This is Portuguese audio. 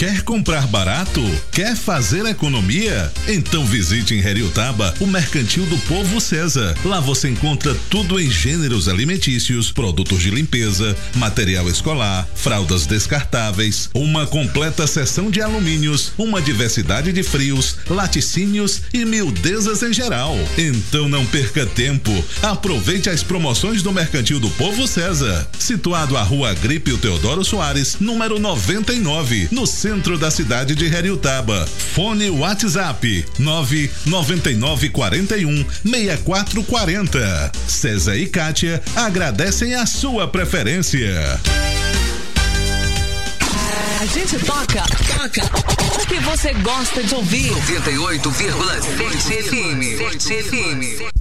Quer comprar barato? Quer fazer economia? Então visite em Heriotaba o Mercantil do Povo César. Lá você encontra tudo em gêneros alimentícios, produtos de limpeza, material escolar, fraldas descartáveis, uma completa seção de alumínios, uma diversidade de frios, laticínios e miudezas em geral. Então não perca tempo. Aproveite as promoções do Mercantil do Povo César, situado à Rua Agrípio Teodoro Soares, número 99, no centro da cidade de Heriotaba. Fone WhatsApp 999416440. César e Kátia agradecem a sua preferência. A gente toca o que você gosta de ouvir. 98,7 FM.